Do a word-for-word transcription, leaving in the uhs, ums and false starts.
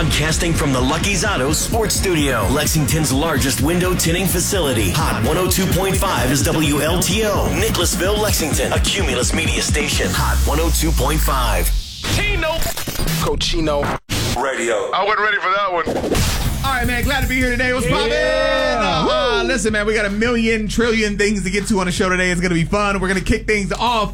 Broadcasting from the Lucky's Auto Sports Studio, Lexington's largest window tinting facility. Hot one oh two point five is W L T O. Nicholasville, Lexington, a Cumulus media station. Hot one oh two point five. Chino. Cochino Radio. I wasn't ready for that one. All right, man. Glad to be here today. What's poppin'? Yeah. Uh, listen, man, we got a million, trillion things to get to on the show today. It's going to be fun. We're going to kick things off